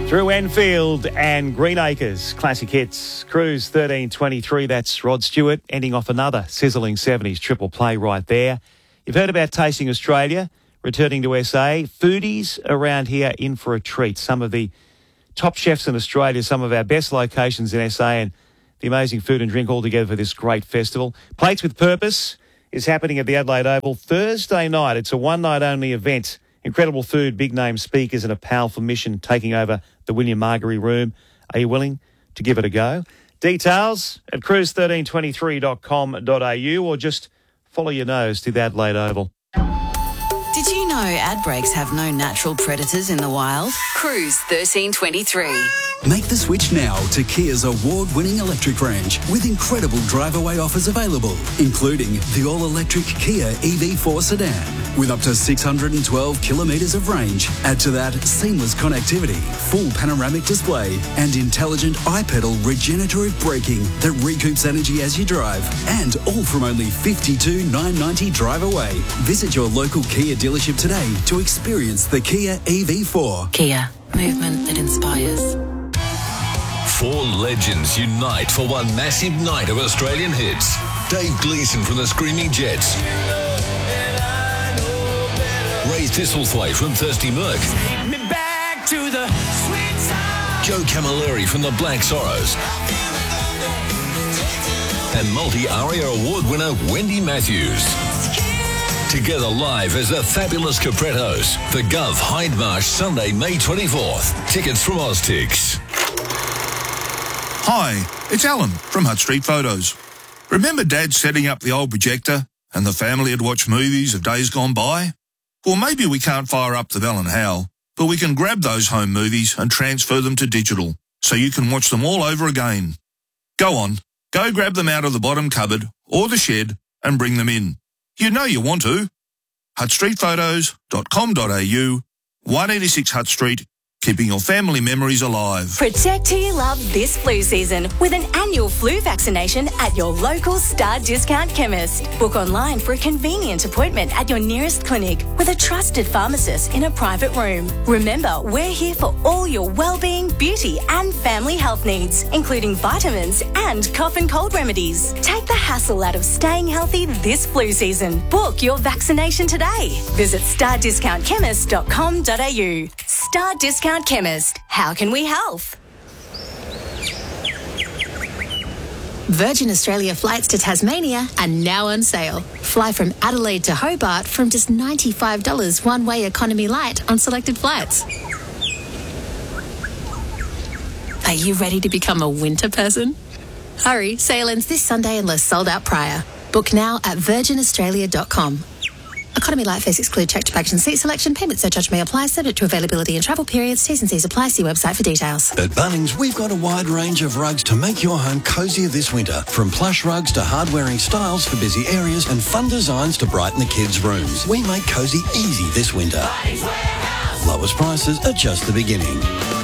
Through Enfield and Greenacres, classic hits. Cruise 1323, that's Rod Stewart, ending off another sizzling 70s triple play right there. You've heard about Tasting Australia, returning to SA. Foodies around here in for a treat. Some of the top chefs in Australia, some of our best locations in SA, and the amazing food and drink all together for this great festival. Plates with Purpose is happening at the Adelaide Oval Thursday night. It's a one-night only event. Incredible food, big-name speakers and a powerful mission taking over the William Margery Room. Are you willing to give it a go? Details at cruise1323.com.au or just follow your nose to the Adelaide Oval. Did you know ad breaks have no natural predators in the wild? Cruise 1323. Make the switch now to Kia's award-winning electric range with incredible drive-away offers available, including the all-electric Kia EV4 sedan with up to 612 kilometres of range. Add to that seamless connectivity, full panoramic display and intelligent iPedal regenerative braking that recoups energy as you drive, and all from only $52,990 drive away. Visit your local Kia dealership today to experience the Kia EV4. Kia, movement that inspires. Four legends unite for one massive night of Australian hits. Dave Gleeson from the Screaming Jets. Ray Thistlethwaite from Thirsty Merc. Take me back to the sweet side. Joe Camilleri from the Black Sorrows. And multi-ARIA award winner Wendy Matthews. Together live as the fabulous Caprettos. The Gov Hyde Marsh, Sunday, May 24th. Tickets from Oztix. Hi, it's Alan from Hutt Street Photos. Remember Dad setting up the old projector and the family had watched movies of days gone by? Well, maybe we can't fire up the Bell and Howell, but we can grab those home movies and transfer them to digital so you can watch them all over again. Go on, go grab them out of the bottom cupboard or the shed and bring them in. You know you want to. huttstreetphotos.com.au, 186 Hutt Street, keeping your family memories alive. Protect who you love this flu season with an annual flu vaccination at your local Star Discount chemist. Book online for a convenient appointment at your nearest clinic with a trusted pharmacist in a private room. Remember, we're here for all your well-being, beauty and family health needs, including vitamins and cough and cold remedies. Take the hassle out of staying healthy this flu season. Book your vaccination today. Visit stardiscountchemist.com.au. Star Discount Chemist. How can we help? Virgin Australia flights to Tasmania are now on sale. Fly from Adelaide to Hobart from just $95 one-way economy light on selected flights. Are you ready to become a winter person? Hurry, sale ends this Sunday unless sold out prior. Book now at virginaustralia.com. Economy light fares exclude checked baggage and seat selection. Payment surcharge may apply, subject to availability and travel periods. T's and C's apply. See website for details. At Bunnings, we've got a wide range of rugs to make your home cosier this winter. From plush rugs to hard-wearing styles for busy areas and fun designs to brighten the kids' rooms. We make cosy easy this winter. Lowest prices are just the beginning.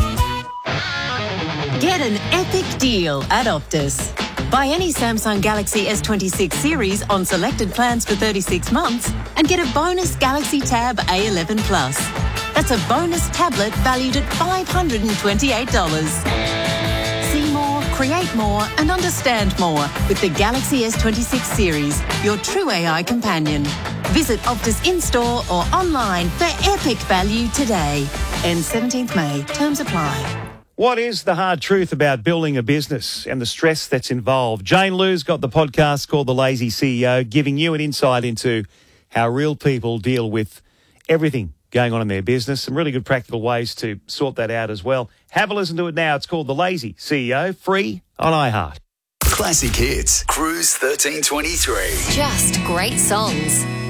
Get an epic deal at Optus. Buy any Samsung Galaxy S26 series on selected plans for 36 months and get a bonus Galaxy Tab A11 Plus. That's a bonus tablet valued at $528. See more, create more and understand more with the Galaxy S26 series, your true AI companion. Visit Optus in-store or online for epic value today. Ends 17th May. Terms apply. What is the hard truth about building a business and the stress that's involved? Jane Lou's got the podcast called The Lazy CEO, giving you an insight into how real people deal with everything going on in their business. Some really good practical ways to sort that out as well. Have a listen to it now. It's called The Lazy CEO, free on iHeart. Classic hits. Cruise 1323. Just great songs.